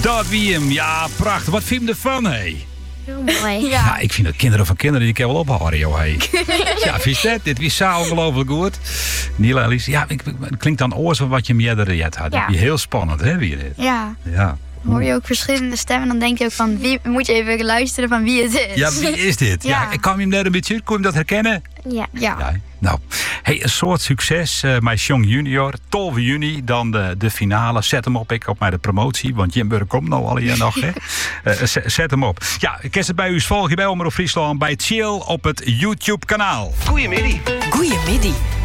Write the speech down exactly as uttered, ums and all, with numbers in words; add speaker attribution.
Speaker 1: Dat wie hem. Ja, prachtig. Wat vind je ervan, hé?
Speaker 2: Heel mooi.
Speaker 3: Ja.
Speaker 1: Ja, ik vind dat kinderen van kinderen, die kan wel ophouden, joh, hé. Ja, vind je dat? Dit is zo ongelooflijk goed. Niela, Alice. Ja, ik, het klinkt dan oors van wat je meer jet had.
Speaker 3: Ja.
Speaker 1: Ja. Heel spannend, hè, wie dit?
Speaker 3: Ja.
Speaker 1: Ja.
Speaker 3: Hoor je ook verschillende stemmen, dan denk je ook van, wie, moet je even luisteren van wie het is.
Speaker 1: Ja, wie is dit? Ja.
Speaker 3: Ja.
Speaker 1: Ik kan je hem net een beetje uit. Kon je dat herkennen?
Speaker 2: Ja.
Speaker 3: Ja.
Speaker 1: Ja. Nou, hey, een soort succes. Uh, mijn Jong Junior, twaalf juni, dan de, de finale. Zet hem op, ik op mij de promotie. Want Jimburg komt nou al hier nog, hè. Uh, zet, zet hem op. Ja, ik kan het bij u volgen bij Omroep Friesland bij Chill op het YouTube-kanaal.
Speaker 4: Goeiemiddag.
Speaker 5: Goeiemiddag.